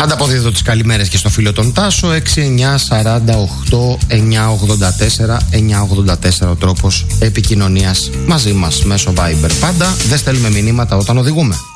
Ανταποδίδω τις καλημέρες και στο φίλο τον Τάσο. 6948-984-984 ο τρόπος επικοινωνίας μαζί μας μέσω Viber. Πάντα δεν στέλνουμε μηνύματα όταν οδηγούμε.